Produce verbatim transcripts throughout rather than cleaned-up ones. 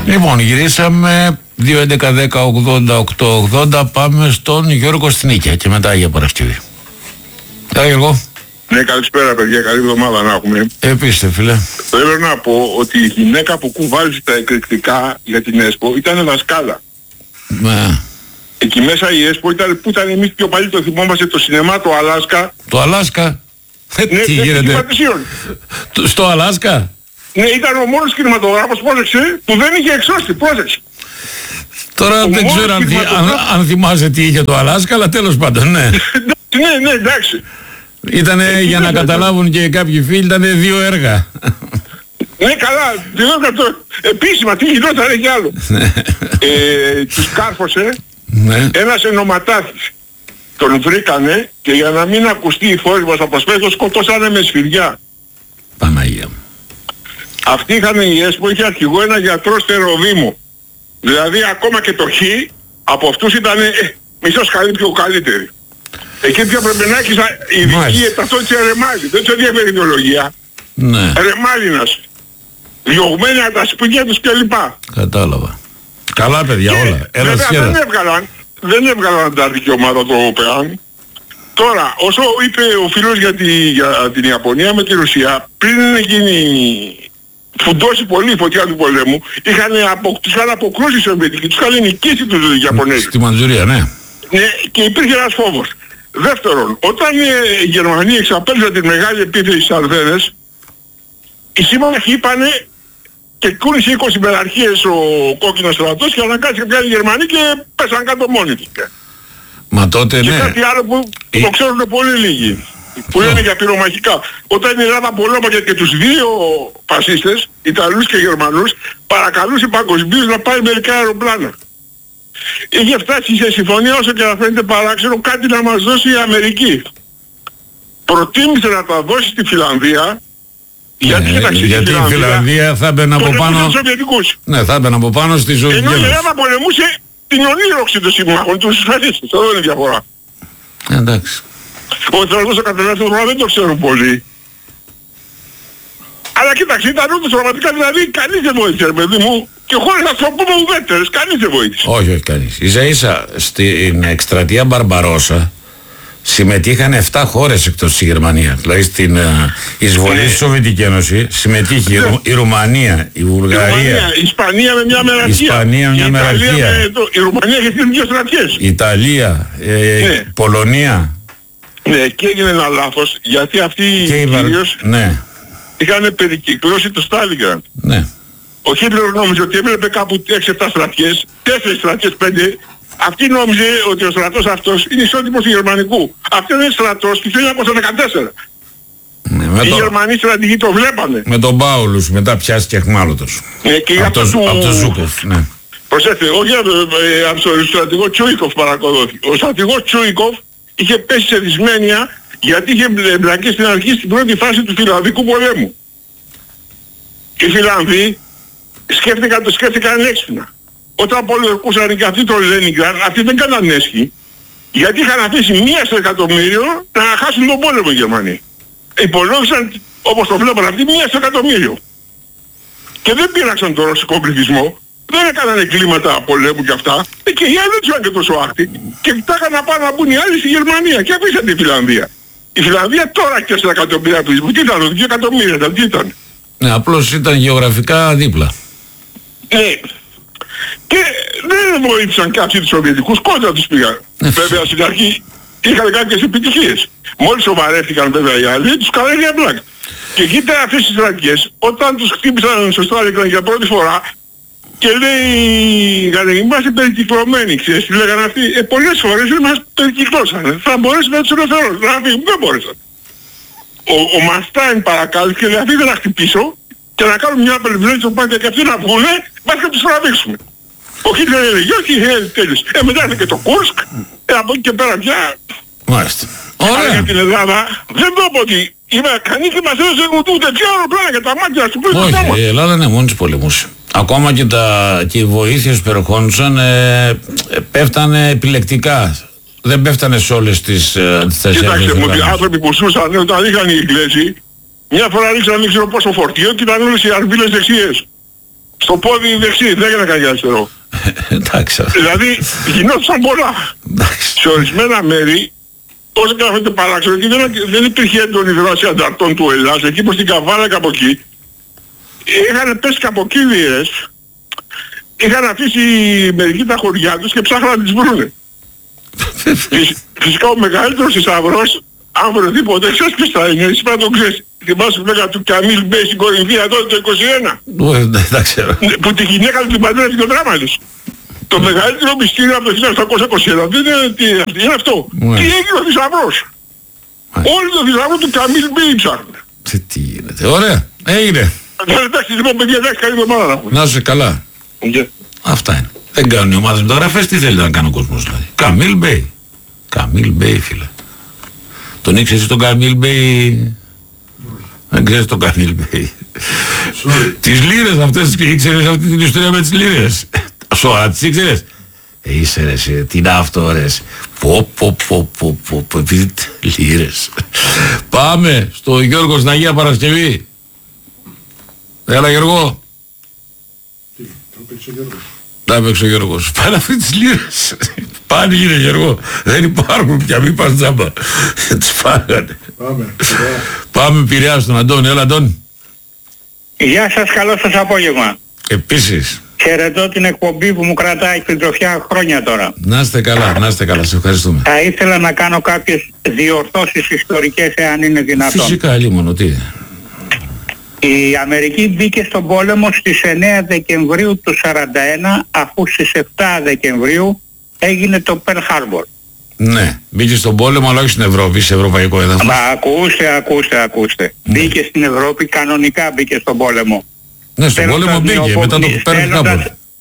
Λοιπόν, γυρίσαμε δύο έντεκα δέκα ογδόντα οκτώ ογδόντα. Πάμε στον Γιώργο στην Νίκαια και μετά για Παρασκευή. Έλα Γιώργο. Ναι, καλησπέρα παιδιά, καλή εβδομάδα να έχουμε. Επίσης φίλε. Θέλω να πω ότι η γυναίκα που κουβάζει τα εκρηκτικά για την ΕΣΠΟ ήταν δασκάλα. Ναι. Εκεί μέσα η ΕΣΠΟ ήταν που ήταν εμείς πιο παλιοί, το θυμόμαστε, το σινεμά, το Αλάσκα. Το Αλάσκα. Ναι, τι γίνεται. Στο Αλάσκα. Ναι, ήταν ο μόνος κινηματογράφος, πρόσεξε, που δεν είχε εξώστη, πρόσεξε. Τώρα ο δεν ξέρω αν, αν, αν θυμάσαι τι είχε το Αλάσκα, αλλά τέλος πάντων, ναι. ναι, ναι, εντάξει. Ήτανε, ε, για να καταλάβουν και κάποιοι φίλοι, ήτανε δύο έργα. Ναι, καλά, δύο έργα το, επίσημα, τι γινόταν κι άλλο. ε, τους κάρφωσε ναι. ένας ενοματάρχης. Τον βρήκανε και για να μην ακουστεί η φωνή μας από σπέθος σκοτώσανε με σφυριά. Παναγία μου. Αυτοί είχαν η ΕΣΠΟ, είχε αρχηγό ένα γιατρό στεροδήμο. Δηλαδή ακόμα και το Χ από αυτούς ήταν ε, μισό σκαλί πιο καλύτερη. Εκεί πια πρέπει να έχεις ειδική ταυτότητα ρεμάλι. Δεν σε ενδιαφέρει η ιδεολογία. Ναι. Ρεμάλινας. Διωγμένοι από τα σπίτια τους κλπ. Κατάλαβα. Καλά παιδιά και, όλα. Έλα βέβαια, δεν έβγαλαν, δεν έβγαλαν αντάρτικη ομάδα το ΠΕΑΝ. Τώρα, όσο είπε ο φίλος για, τη, για την Ιαπωνία με τη Ρωσία, πριν γίνει φουντώσει πολύ η φωτιά του πολέμου, είχαν, απο, τους είχαν αποκρούσει οι Σοβιετικοί, τους είχαν νικήσει τους Ιαπωνέζους. Στη Μαντζουρία, ναι. Ναι, και υπήρχε ένας φόβος. Δεύτερον, όταν οι Γερμανοί εξαπέλυσαν την μεγάλη επίθεση στις Αρδένες, οι σύμμαχοι είπανε και κούνησε είκοσι μεραρχίες ο κόκκινος στρατός και αναγκάστηκαν πια οι Γερμανοί και πέσαν κάτω μόνοι τους. Μα τότε και ναι. Και κάτι άλλο που ε... το ξέρουν πολύ λίγοι. Που λένε για πυρομαχικά. Όταν η Ελλάδα πολέμαγε και τους δύο φασίστες, Ιταλούς και Γερμανούς, παρακαλούσε παγκοσμίως να πάρει μερικά αεροπλάνα. Είχε φτάσει σε συμφωνία, όσο και να φαίνεται παράξενο, κάτι να μας δώσει η Αμερική. Προτίμησε να τα δώσει στη Φιλανδία, γιατί, ναι, γιατί η Φιλανδία θα έμπαινε από πάνω. Ναι, θα έμπαινε από πάνω στη ζωή. Ενώ η Ελλάδα πολεμούσε την ονείροξη των συμμάχων, τους φασίστες. Εδώ είναι η διαφορά. Εντάξει. Ο στρατός κατελεύθερο δεν το ξέρουν πολύ. Αλλά κοίταξε, ήταν όντως πραγματικά, δηλαδή κανείς δεν βοήθησε, παιδί μου, και χωρίς να το πούμε ουδέτερες, κανείς δεν βοήθησε. Όχι, όχι κανείς. Ίσα ίσα στην εκστρατεία Μπαρμπαρόσα συμμετείχαν επτά χώρες εκτός της Γερμανίας. Δηλαδή στην uh, εισβολή στη Σοβιετική Ένωση συμμετείχε η, Ru, η Ρουμανία, η Βουλγαρία, η Ισπανία με μια μεραρχία. Η Ισπανία μια η μεραρχία. Με το, η Ρουμανία είχε στείλει δύο στρατιές. Η Ιταλία, ε, ναι. Πολωνία. Ναι, και έγινε ένα λάθος, γιατί αυτοί οι κυρίως ναι. είχαν περικυκλώσει το Στάλιγκραντ. Ναι. Ο Χίτλερ νόμιζε ότι έβλεπε κάπου έξι επτά στρατιές, τέσσερις στρατιές, πέντε. Αυτή νόμιζε ότι ο στρατός αυτός είναι ισότιμος του γερμανικού. Αυτό είναι στρατός του χίλια εννιακόσια δεκατέσσερα. Ναι, οι το... Γερμανοί στρατηγοί το βλέπανε. Με τον Πάουλους μετά πιάστηκε εχμάλωτος. Ναι, και από το, του... το Ζούκοφ, ναι. Προσέξτε, όχι ε, από τον στρατηγό Τσούικοφ παρακολουθεί. Ο στρατηγός Τσούικοφ είχε πέσει σε δυσμένεια γιατί είχε εμπλακεί στην αρχή στην πρώτη φάση του Φιλανδικού πολέμου. Οι Φιλανδοί σκέφτηκαν, το σκέφτηκαν έξυπνα. Όταν πολεμούσαν και αυτοί το Λένιγκραντ, αυτοί δεν κάναν έσχη, γιατί είχαν αφήσει μία στο εκατομμύριο να χάσουν τον πόλεμο οι Γερμανοί. Υπολόγισαν, όπως το βλέπουν αυτοί, μία στο εκατομμύριο. Και δεν πείραξαν τον ρωσικό πληθυσμό, δεν έκαναν εγκλήματα πολέμου και αυτά, και οι άλλοι δεν τους και τόσο άχτη, και κοιτάγαν να πάνε να μπουν οι άλλοι στη Γερμανία και αφήσαν τη Φιλανδία. Η Φιλανδία τώρα και στα εκατομμύρια πληθυσμού, τι ήταν, δύο εκατομμύρια, τι ήταν. Ναι, απλώς ήταν γεωγραφικά δίπλα. Ναι. Και δεν βοήθησαν κάποιοι τους Σοβιετικούς, κόντρα τους πήγαν. Βέβαια στην αρχή είχαν κάποιες επιτυχίες. Μόλις σοβαρεύτηκαν βέβαια οι άλλοι, τους καλένε για μπλακ. Και κοίτα αυτές τις στρατιές, όταν τους χτύπησαν στο Στάλιγκραντ για πρώτη φορά και λέει, είμαστε περικυκλωμένοι, ξέρεις, τι λέγανε αυτοί, ε, πολλές φορές δεν μας περικυκλώσανε. Θα μπορέσουμε να τους ελευθερώσουν, να φύγουν, δεν μπόρεσαν. Ο, ο Μαστάιν παρακάλεσε και λέει, αυτοί δεν να χτυπήσω και να κάνουν μια περιπλέξη στο πάντα και αυτοί να βγουνε, μας και τους τραβήξουμε. Ο Χίτλερ έλεγε, όχι, ε, τέλος. Ε, μετά έρθει και το Κούρσκ, ε, από εκεί και πέρα πια. Μάλιστα. Ωραία. Για την Ελλάδα, δεν το πω ότι είμαι κανείς και μας έδωσε ούτε πια αεροπλάνα για τα μάτια να σου πει το θέμα. Όχι, η Ελλάδα είναι μόνη της πολεμούσε. Ακόμα και, τα, και οι βοήθειες που ερχόντουσαν ε, πέφτανε επιλεκτικά. Δεν πέφτανε σε όλες τις αντιστάσεις. Κοιτάξτε μου, οι άνθρωποι που σούσαν όταν είχαν οι Εγγλέζοι, μια φορά ρίξαν δεν ξέρω πόσο φορτίο και ήταν όλες οι αρβίλες δεξιές. Στο πόδι δεξί, δεν έκανε κανένα αριστερό. Εντάξει. Δηλαδή γινόντουσαν πολλά. Σε ορισμένα μέρη, όσο γράφεται παράξενο, και δεν, δεν υπήρχε έντονη δράση ανταρτών του Ελλάς, εκεί προς την Καβάλα και από εκεί, είχαν πέσει καποκύλιες, είχαν αφήσει μερικοί τα χωριά τους και ψάχναν να τις βρούνε. Φυσικά ο μεγαλύτερος θησαυρός, αν βρεθεί ποτέ, ξέρεις ποιος θα είναι, εσύ πρέπει να τον ξέρεις. Θυμάσαι που λέγα του Καμίλ Μπέι στην Κορινθία τότε το είκοσι ένα. Δεν ξέρω. Που τη γυναίκα του την παντρεύτηκε ο δράμα της. Το μεγαλύτερο μυστήριο από το χίλια οκτακόσια είκοσι ένα δεν είναι αυτό. Τι έγινε ο θησαυρός. Όλοι το θησαυρό του Καμίλ Μπέι ψάχνουν. Τι γίνεται. Ωραία. Έγινε. Εντάξει λοιπόν παιδιά, εντάξει, καλή εβδομάδα να πούμε. Να είσαι καλά. Αυτά είναι. Δεν κάνουν οι ομάδες μεταγραφές, τι θέλει να κάνει ο κόσμος δηλαδή. Καμίλ Μπέι. Καμίλ Μπέι, φίλε. Τον ήξερες εσύ τον Καμίλ Μπέι? Δεν ξέρεις τον Καμίλ Μπέι. Τις λίρες αυτές, ήξερες αυτή την ιστορία με τις λίρες? Σωά, τις ήξερες? Ε, είσαι ρε εσύ, τι είναι αυτό ρε. Πω πω πω πω πω πω, λίρες. Πάμε στο Γιώργο στην Αγία Παρασκευή. Έλα Γιώργο. Τι, θα παίξει ο Γιώργος. Να παίξει ο Γιώργος. Πάνε αυτοί τις λίρες. Πάνε γύρε Γιώργο. Δεν υπάρχουν πια, μην πας τζάμπα. Τις φάγανε. Πάμε. Πάμε Πειραιά στον Αντώνη. Έλα Αντώνη. Γεια σας, καλό σας απόγευμα. Επίσης. Χαιρετώ την εκπομπή που μου κρατάει στην τροφιά χρόνια τώρα. Να είστε καλά, να είστε καλά, σε ευχαριστούμε. Θα ήθελα να κάνω κάποιες διορθώσεις ιστορικές, εάν είναι δυνατόν. Φυσικά, λίμωνο, τι. Η Αμερική μπήκε στον πόλεμο στις εννέα Δεκεμβρίου του σαράντα ένα, αφού στις επτά Δεκεμβρίου έγινε το Pearl Harbor. Ναι, μπήκε στον πόλεμο αλλά όχι στην Ευρώπη, σε ευρωπαϊκό έδαφος. Μα ακούστε, ακούστε, ακούστε. Ναι. Μπήκε στην Ευρώπη, κανονικά μπήκε στον πόλεμο. Ναι, στον πόλεμο μπήκε, νεοπο... μετά το Pearl Harbor.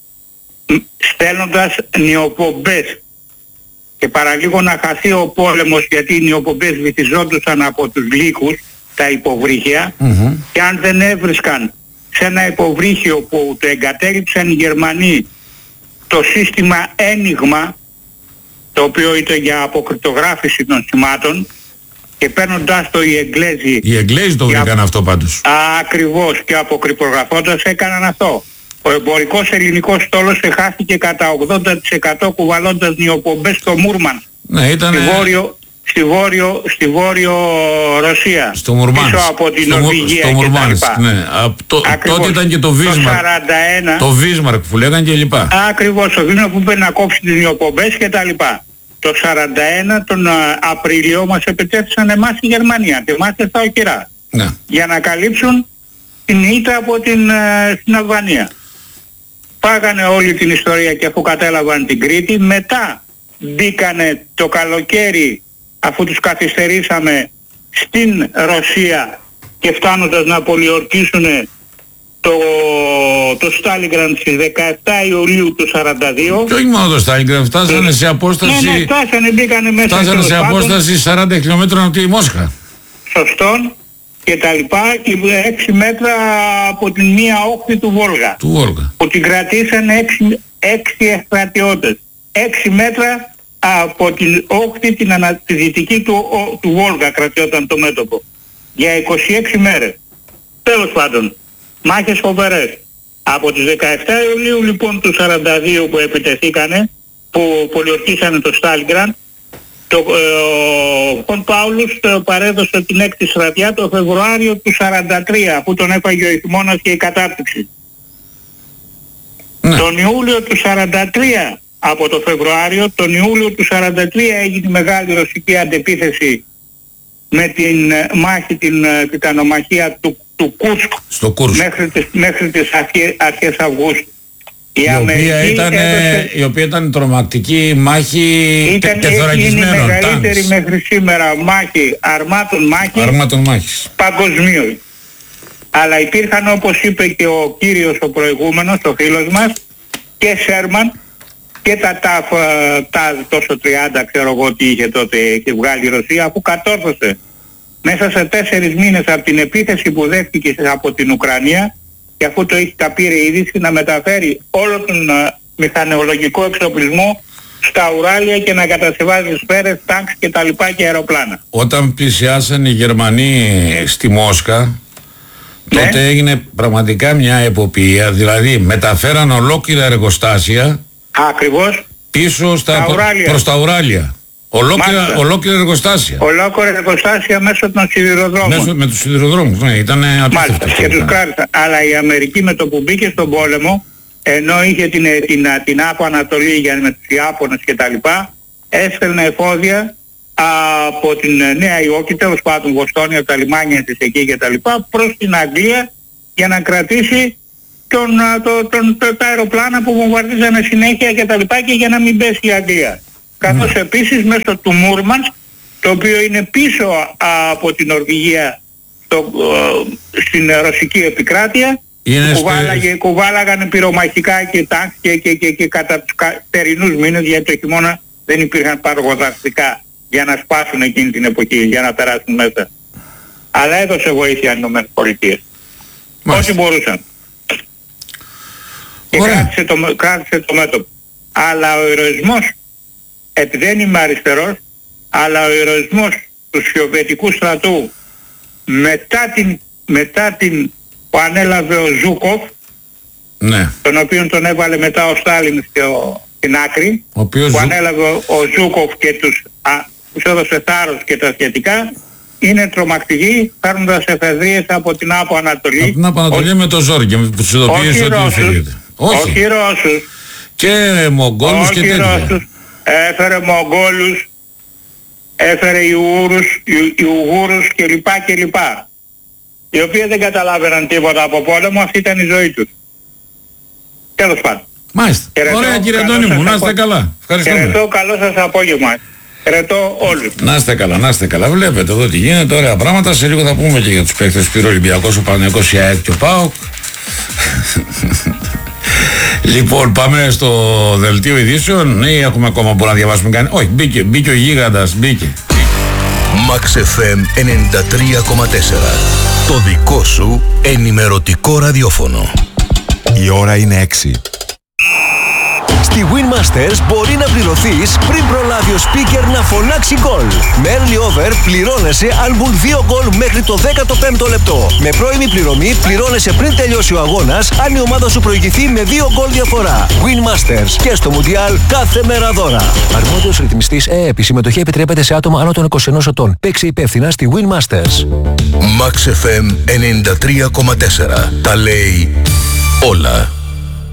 Στέλνοντας νεοπομπές. Και παραλίγο να χαθεί ο πόλεμος, γιατί οι νεοπομπές βυθιζόντουσαν από τους λύκους, τα υποβρύχια, mm-hmm. και αν δεν έβρισκαν σε ένα υποβρύχιο που το εγκατέλειψαν οι Γερμανοί το σύστημα ένιγμα, το οποίο ήταν για αποκρυπτογράφηση των σημάτων, και παίρνοντας το οι Εγγλέζοι... Οι Εγγλέζοι το βρήκαν αυτό πάντως. Ακριβώς, και αποκρυπτογραφώντας έκαναν αυτό. Ο εμπορικός ελληνικός στόλος εχάθηκε κατά ογδόντα τοις εκατό κουβαλώντας νεοπομπές στο Μούρμαν. Ναι, ήταν... Στη βόρειο, στη βόρειο, στη βόρειο Ρωσία. Στο Μουρμάνς. Πίσω από την στο, Νορβηγία στο και Μουρμάνς, τα λοιπά. ναι. Το, τότε ήταν και το Βίσμαρκ. Το Βίσμαρκ που λέγανε και λοιπά. Ακριβώς, το Βίσμαρκ που είπε να κόψει τις νεοπομπές και τα λοιπά. Το σαράντα ένα τον Απρίλιο μας επιτέθησαν εμάς η Γερμανία, τιμάστε στα οχυρά. Ναι. Για να καλύψουν την ήττα από την, στην Αλβανία. Πάγανε όλη την ιστορία και αφού κατέλαβαν την Κρήτη, μετά μπήκανε το καλοκαίρι, αφού τους καθυστερήσαμε, στην Ρωσία και φτάνοντας να πολιορκήσουν το, το Στάλιγκραντ στις δεκαεπτά Ιουλίου του σαράντα δύο. Και όχι μόνο το Στάλιγκραντ, φτάσανε σε απόσταση... Ναι, ναι, φτάσανε, μπήκανε μέσα. Φτάσανε σε απόσταση σαράντα χιλιόμετρων από τη Μόσχα. Σωστόν. Και τα λοιπά, και έξι μέτρα από την μία όχθη του Βόλγα. Του Βόλγα. Που την κρατήσαν έξι, έξι στρατιώτες. Έξι μέτρα από την όχθη την ανα, τη δυτική του, ο, του Βόλγα κρατιόταν το μέτωπο. Για είκοσι έξι μέρες. Τέλος πάντων, μάχες φοβερές. Από τις δεκαεπτά Ιουλίου λοιπόν του σαράντα δύο που επιτεθήκανε, που πολιορκήσανε το Στάλιγκραντ, το, ε, ο Φον Πάουλους το παρέδωσε την έκτη στρατιά το Φεβρουάριο του σαράντα τρία, αφού τον έφαγε ο χειμώνας και η κατάπτυξη. Ναι. Τον Ιούλιο του σαράντα τρία, από το Φεβρουάριο, τον Ιούλιο του σαράντα τρία έγινε η μεγάλη ρωσική αντεπίθεση με την μάχη, την τιτανομαχία του, του Κούρσκ, στο Κούρσκ. Μέχρι τις, μέχρι τις αρχές, αρχές Αυγούστου. Η, η, οποία ήταν, έδωσε... η οποία ήταν τρομακτική μάχη ήταν, τεθωρακισμένων. Είναι η μεγαλύτερη τάγκς. Μέχρι σήμερα μάχη, αρμάτων μάχης, αρμάτων μάχης. παγκοσμίως. Αλλά υπήρχαν, όπως είπε και ο κύριος ο προηγούμενος, ο φίλος μας, και Σέρμαν και τα ΤΑΦ, τα τόσο τριάντα ξέρω εγώ τι είχε τότε, είχε βγάλει η Ρωσία, αφού κατόρθωσε μέσα σε τέσσερις μήνες από την επίθεση που δέχτηκε από την Ουκρανία, και αφού το είχε τα πήρε η είδηση, να μεταφέρει όλο τον uh, μηχανεολογικό εξοπλισμό στα Ουράλια και να κατασκευάζει σφαίρες, τάγκς και τα λοιπά και αεροπλάνα. Όταν πλησιάσαν οι Γερμανοί στη Μόσχα, τότε Ναι. έγινε πραγματικά μια εποπία, δηλαδή μεταφέραν ολόκληρα εργοστάσια Ακριβώς. πίσω στα, Τα ουράλια. προς τα ουράλια. Ολόκληρα, Μάλιστα. ολόκληρα εργοστάσια. Ολόκληρα εργοστάσια μέσω των σιδηροδρόμων. Μέσω, με τους σιδηροδρόμους, ναι, ήταν απίστευτο. Μάλιστα, αυτό και που τους ήταν. κράτησαν. Αλλά η Αμερική με το που μπήκε στον πόλεμο, ενώ είχε την, την, την Άπο Ανατολή για με τους Ιάπωνες και τα λοιπά, έστελνε εφόδια από την Νέα Υόρκη, τέλος πάντων Βοστόνια, τα λιμάνια της εκεί και τα λοιπά, προς την Αγγλία για να κρατήσει τον, το, τον, το, τα αεροπλάνα που βομβαρδίζανε συνέχεια και τα λοιπά και για να μην πέσει η Αγγλία. Καθώς Ναι. επίσης μέσω του Μούρμανς, το οποίο είναι πίσω από την Νορβηγία στο, ε, στην ρωσική επικράτεια, Είναι κουβάλαγε, στο- κουβάλαγαν πυρομαχικά και τάγκ και, και, και, και κατά τους τερινούς μήνες, γιατί το χειμώνα δεν υπήρχαν παρογοδραστικά για να σπάσουν εκείνη την εποχή, για να περάσουν μέσα. Αλλά έδωσε βοήθεια οι Ηνωμένες Πολιτείες. Μάλιστα. Ό,τι μπορούσαν. Και Ωραία. κράτησε το, κράτησε το μέτωπο. Αλλά ο ηρωισμός, επειδή δεν είμαι αριστερός, αλλά ο ηρωισμός του σοβιετικού στρατού μετά την, μετά την που ανέλαβε ο Ζούκοφ, Ναι. τον οποίο τον έβαλε μετά ο Στάλιν στο, στην άκρη, Ο οποίος που Ζου- ανέλαβε ο, ο Ζούκοφ και τους, α, τους έδωσε θάρρος και τα σχετικά, είναι τρομακτικοί, παίρνοντας εφεδρείες από την Άπο Ανατολή. Από την Απανατολή με το ζόρι και με τους ειδοποιήσεις όχι ότι Ρώσους, φύγεται. όχι Όχι. Ρώσους, Και Μογγόλους και όχι τέτοια. Ρώσους, έφερε Μογγόλους, έφερε Ιούρους, Ιουγούρους κλπ. κλπ. Οι οποίοι δεν καταλάβαιναν τίποτα από πόλεμο, αυτή ήταν η ζωή τους. Τέλος πάντων. Μάλιστα. Χαιρετώ, Ωραία κύριε καλό Αντώνη μου, σας να είστε απο- καλά. Ευχαριστούμε. Χαιρετώ, καλό σας απόγευμα. Χαιρετώ όλους. Να είστε καλά, να είστε καλά. Βλέπετε εδώ τι γίνεται, ωραία πράγματα. Σε λίγο θα πούμε και για τους παίκτες Πύρο Ολυμπιακός, ο Παναθηναϊκός, η ΑΕΚ και ο ΠΑΟΚ. Λοιπόν, πάμε στο δελτίο ειδήσεων. Ναι, έχουμε ακόμα που να διαβάσουμε κανένα. Όχι, μπήκε, μπήκε ο γίγαντας, μπήκε. Max εφ εμ ενενήντα τρία κόμμα τέσσερα. Το δικό σου ενημερωτικό ραδιόφωνο. Η ώρα είναι έξι. Στη Winmasters μπορεί να πληρωθείς πριν προλάβει ο speaker να φωνάξει γκολ. Με early over πληρώνεσαι αν μπουν δύο γκολ μέχρι το δέκατο πέμπτο λεπτό. Με πρώιμη πληρωμή πληρώνεσαι πριν τελειώσει ο αγώνας αν η ομάδα σου προηγηθεί με δύο γκολ διαφορά. Winmasters και στο Μουντιάλ κάθε μέρα δώρα. Αρμόδιος ρυθμιστής ΕΕΠ. Η συμμετοχή επιτρέπεται σε άτομα άνω των είκοσι ενός ετών. Παίξε υπεύθυνα στη Winmasters. Max εφ εμ ενενήντα τρία κόμμα τέσσερα. Τα λέει όλα.